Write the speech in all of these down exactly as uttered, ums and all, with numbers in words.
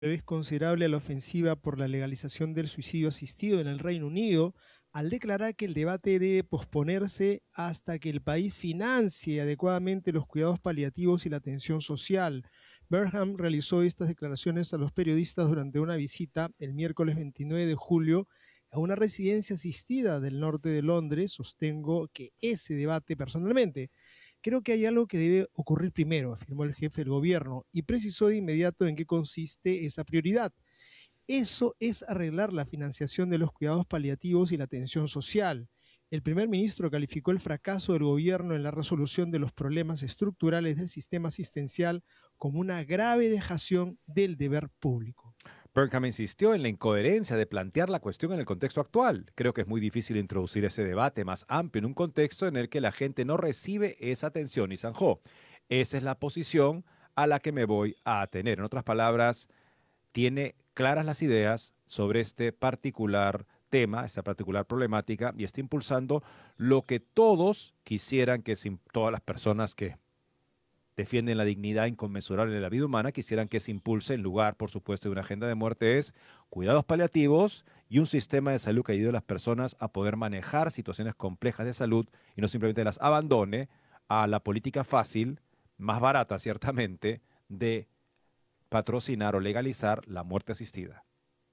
Es considerable a la ofensiva por la legalización del suicidio asistido en el Reino Unido al declarar que el debate debe posponerse hasta que el país financie adecuadamente los cuidados paliativos y la atención social. Burnham realizó estas declaraciones a los periodistas durante una visita el miércoles veintinueve de julio a una residencia asistida del norte de Londres. Sostengo que ese debate personalmente. Creo que hay algo que debe ocurrir primero, afirmó el jefe del gobierno, y precisó de inmediato en qué consiste esa prioridad. Eso es arreglar la financiación de los cuidados paliativos y la atención social. El primer ministro calificó el fracaso del gobierno en la resolución de los problemas estructurales del sistema asistencial como una grave dejación del deber público. Burnham insistió en la incoherencia de plantear la cuestión en el contexto actual. Creo que es muy difícil introducir ese debate más amplio en un contexto en el que la gente no recibe esa atención y zanjó. Esa es la posición a la que me voy a atener. En otras palabras, tiene claras las ideas sobre este particular tema, esta particular problemática, y está impulsando lo que todos quisieran que todas las personas que defienden la dignidad inconmensurable de la vida humana, quisieran que se impulse en lugar, por supuesto, de una agenda de muerte, es cuidados paliativos y un sistema de salud que ayude a las personas a poder manejar situaciones complejas de salud y no simplemente las abandone a la política fácil, más barata ciertamente, de patrocinar o legalizar la muerte asistida.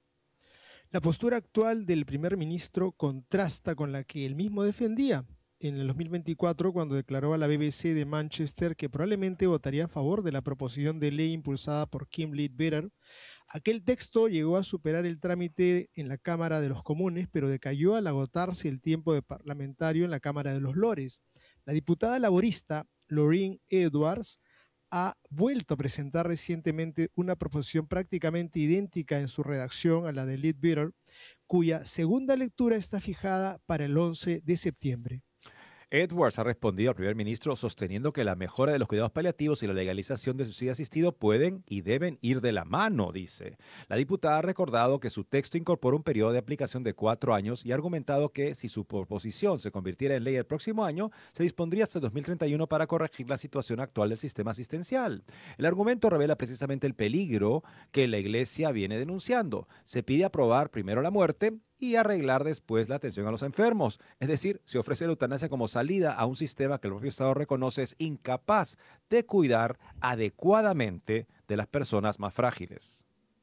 La postura actual del primer ministro contrasta con la que él mismo defendía en el dos mil veinticuatro, cuando declaró a la B B C de Manchester que probablemente votaría a favor de la proposición de ley impulsada por Kim Leadbeater. Aquel texto llegó a superar el trámite en la Cámara de los Comunes, pero decayó al agotarse el tiempo de parlamentario en la Cámara de los Lores. La diputada laborista Lorraine Edwards ha vuelto a presentar recientemente una proposición prácticamente idéntica en su redacción a la de Leadbeater, cuya segunda lectura está fijada para el once de septiembre. Edwards ha respondido al primer ministro sosteniendo que la mejora de los cuidados paliativos y la legalización del suicidio asistido pueden y deben ir de la mano, dice. La diputada ha recordado que su texto incorpora un periodo de aplicación de cuatro años y ha argumentado que si su proposición se convirtiera en ley el próximo año, se dispondría hasta dos mil treinta y uno para corregir la situación actual del sistema asistencial. El argumento revela precisamente el peligro que la Iglesia viene denunciando. Se pide aprobar primero la muerte y arreglar después la atención a los enfermos. Es decir, se ofrece la eutanasia como salida a un sistema que el propio Estado reconoce es incapaz de cuidar adecuadamente de las personas más frágiles.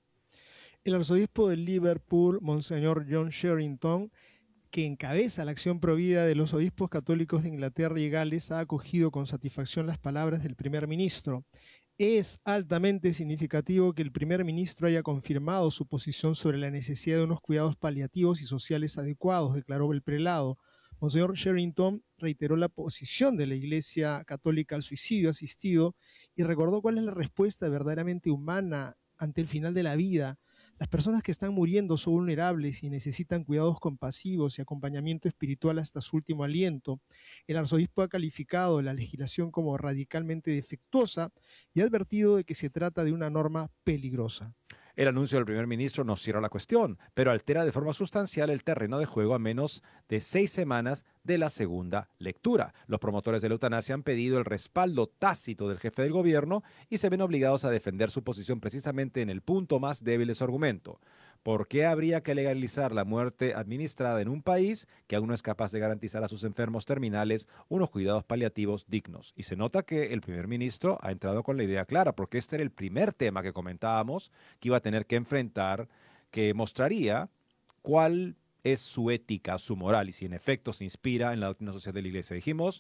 El arzobispo de Liverpool, Monseñor John Sherrington, que encabeza la acción provida de los obispos católicos de Inglaterra y Gales, ha acogido con satisfacción las palabras del primer ministro. Es altamente significativo que el primer ministro haya confirmado su posición sobre la necesidad de unos cuidados paliativos y sociales adecuados, declaró el prelado. Monseñor Sherrington reiteró la posición de la Iglesia Católica al suicidio asistido y recordó cuál es la respuesta verdaderamente humana ante el final de la vida. Las personas que están muriendo son vulnerables y necesitan cuidados compasivos y acompañamiento espiritual hasta su último aliento. El arzobispo ha calificado la legislación como radicalmente defectuosa y ha advertido de que se trata de una norma peligrosa. El anuncio del primer ministro no cierra la cuestión, pero altera de forma sustancial el terreno de juego a menos de seis semanas de la segunda lectura. Los promotores de la eutanasia han pedido el respaldo tácito del jefe del gobierno y se ven obligados a defender su posición precisamente en el punto más débil de su argumento. ¿Por qué habría que legalizar la muerte administrada en un país que aún no es capaz de garantizar a sus enfermos terminales unos cuidados paliativos dignos? Y se nota que el primer ministro ha entrado con la idea clara, porque este era el primer tema que comentábamos que iba a tener que enfrentar, que mostraría cuál es su ética, su moral, y si en efecto se inspira en la doctrina social de la Iglesia. Dijimos,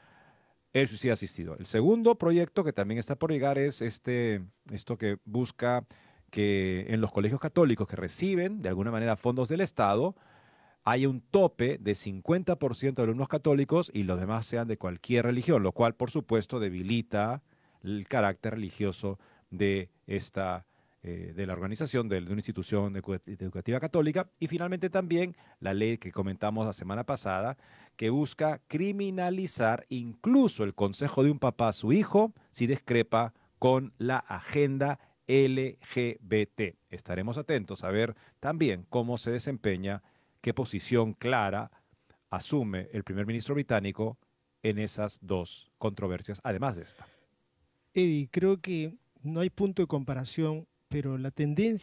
el suicidio asistido. El segundo proyecto que también está por llegar es este, esto que busca que en los colegios católicos que reciben de alguna manera fondos del Estado haya un tope de cincuenta por ciento de alumnos católicos y los demás sean de cualquier religión, lo cual por supuesto debilita el carácter religioso de esta eh, de la organización, de, de una institución educativa católica. Y finalmente también la ley que comentamos la semana pasada, que busca criminalizar incluso el consejo de un papá a su hijo si discrepa con la agenda L G B T. Estaremos atentos a ver también cómo se desempeña, qué posición clara asume el primer ministro británico en esas dos controversias, además de esta. Eddie, creo que no hay punto de comparación pero la tendencia